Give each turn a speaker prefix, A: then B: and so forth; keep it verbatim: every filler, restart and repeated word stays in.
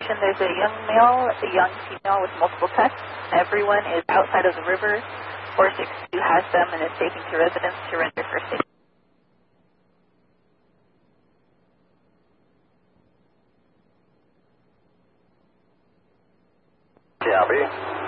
A: location, there's a young male, a young female with multiple pets. Everyone is outside of the river. four six two has them and is taking to residence to render first aid.
B: Copy.